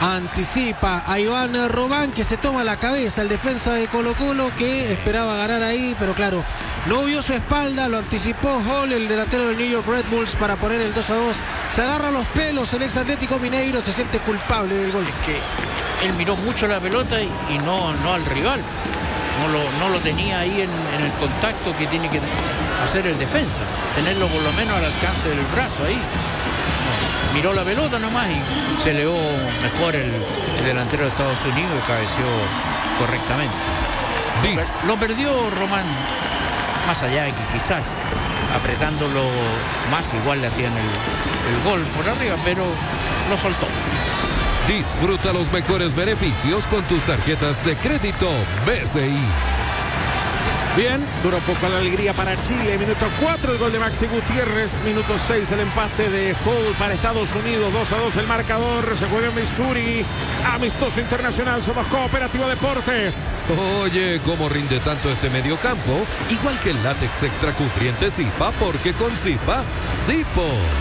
Anticipa a Iván Román, que se toma la cabeza, el defensa de Colo-Colo, que esperaba ganar ahí, pero claro, no vio su espalda, lo anticipó Hall, el delantero del New York Red Bulls, para poner el 2-2. Se agarra los pelos el ex Atlético Mineiro, se siente culpable del gol. Es que él miró mucho la pelota y no al rival. No lo tenía ahí en el contacto que tiene que hacer el defensa, tenerlo por lo menos al alcance del brazo ahí. Miró la pelota nomás y se leó mejor el delantero de Estados Unidos y cabeció correctamente. Lo perdió Román, más allá de que quizás apretándolo más igual le hacían el gol por arriba, pero lo soltó. Disfruta los mejores beneficios con tus tarjetas de crédito BCI. Bien, duró poco la alegría para Chile. Minuto 4 el gol de Maxi Gutiérrez. Minuto 6 el empate de Hall para Estados Unidos. 2-2 el marcador. Se juega en Missouri. Amistoso internacional. Somos Cooperativa Deportes. Oye, cómo rinde tanto este mediocampo. Igual que el látex extra cubriente Zipa, porque con Zipa, Zipo.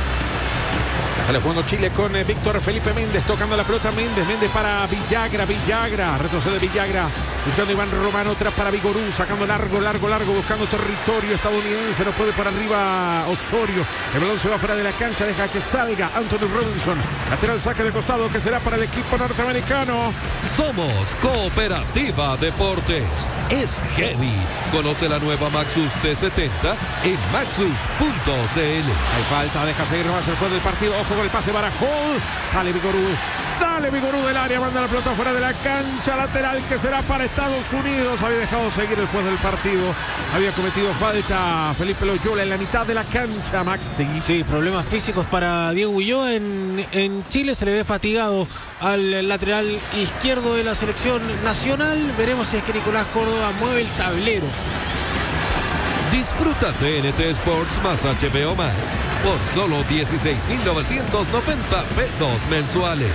Sale jugando Chile con Víctor Felipe Méndez, tocando la pelota Méndez para Villagra, retrocede Villagra, buscando Iván Román, otra para Vigorú, sacando largo, buscando territorio estadounidense, no puede por arriba Osorio, el balón se va fuera de la cancha, deja que salga Anthony Robinson, lateral saque de costado que será para el equipo norteamericano. Somos Cooperativa Deportes, es heavy, conoce la nueva Maxus T70 en maxus.cl. Hay falta, deja seguir nomás el juego del partido. Ojo con el pase para Hall. Sale Vigorú del área. Manda la pelota fuera de la cancha. Lateral que será para Estados Unidos. Había dejado seguir el juez del partido. Había cometido falta Felipe Loyola en la mitad de la cancha, Maxi. Sí, problemas físicos para Diego Ulloa. En Chile se le ve fatigado al lateral izquierdo de la selección nacional. Veremos si es que Nicolás Córdoba mueve el tablero. Disfruta TNT Sports más HBO Max por solo 16,990 pesos mensuales.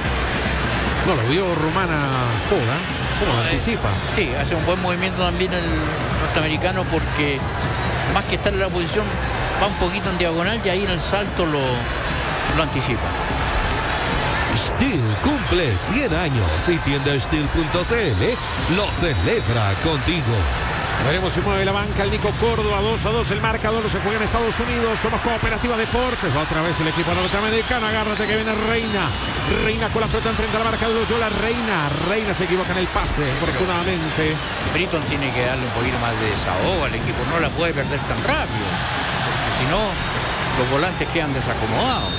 No lo vio Romana Joda. ¿Cómo lo anticipa? Sí, hace un buen movimiento también el norteamericano, porque más que estar en la posición va un poquito en diagonal y ahí en el salto lo anticipa. Steel cumple 100 años y tienda Steel.cl lo celebra contigo. Veremos si mueve la banca el Nico Córdoba. 2-2 el marcador, se juega en Estados Unidos. Somos Cooperativa Deportes. Va otra vez el equipo norteamericano. Agárrate que viene Reina con la pelota enfrente a la marca de Loyola. Reina se equivoca en el pase, afortunadamente. Britton tiene que darle un poquito más de desahogo al equipo. No la puede perder tan rápido, porque si no, los volantes quedan desacomodados.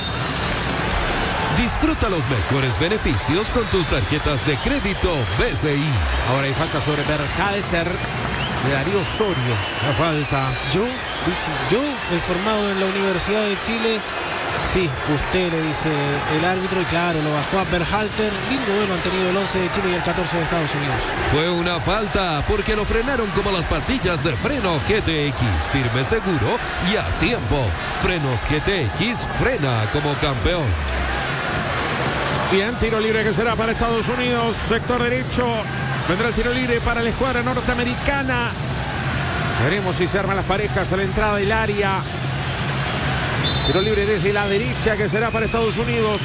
Disfruta los mejores beneficios con tus tarjetas de crédito BCI. Ahora hay falta sobre Berhalter de Darío Osorio. La falta. Yo, el formado en la Universidad de Chile. Sí, usted, le dice el árbitro, y claro, lo bajó a Berhalter. Lindo duelo han tenido el 11 de Chile y el 14 de Estados Unidos. Fue una falta porque lo frenaron como las pastillas de freno GTX. Firme, seguro y a tiempo. Frenos GTX, frena como campeón. Bien, tiro libre que será para Estados Unidos. Sector derecho. Vendrá el tiro libre para la escuadra norteamericana. Veremos si se arman las parejas a la entrada del área. Tiro libre desde la derecha que será para Estados Unidos.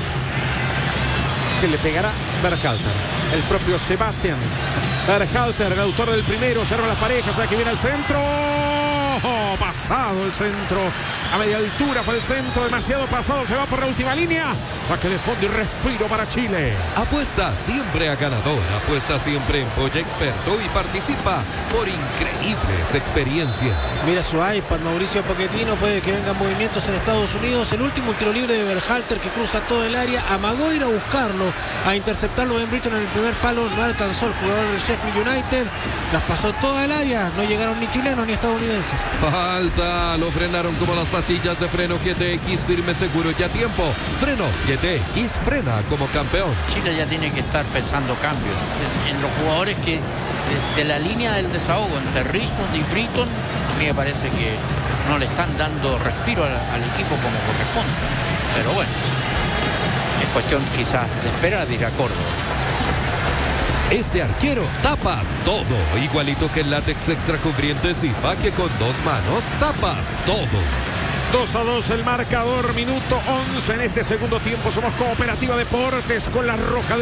Que le pegará Berhalter. El propio Sebastián Berhalter, el autor del primero. Se arman las parejas. Aquí viene el centro. Pasado el centro. A media altura fue el centro. Demasiado pasado. Se va por la última línea. Saque de fondo y respiro para Chile. Apuesta siempre a ganador. Apuesta siempre en Polla Experto y participa por increíbles experiencias. Mira su iPad, Mauricio Pochettino. Puede que vengan movimientos en Estados Unidos. El último tiro libre de Berhalter, que cruza todo el área. Amagó ir a buscarlo, a interceptarlo Ben Britton en el primer palo. No alcanzó el jugador del Sheffield United. Traspasó toda el área. No llegaron ni chilenos ni estadounidenses. Falta, lo frenaron como las pastillas de freno GTX, firme, seguro y a tiempo. Frenos GTX, frena como campeón. Chile ya tiene que estar pensando cambios en los jugadores que de la línea del desahogo entre Richmond y Britton. A mí me parece que no le están dando respiro al equipo como corresponde, pero bueno, es cuestión quizás de esperar, dirá Córdoba. Este arquero tapa todo, igualito que el látex extra cubriente Zipa, que con dos manos tapa todo. 2-2 el marcador, minuto 11 en este segundo tiempo. Somos Cooperativa Deportes con la roja de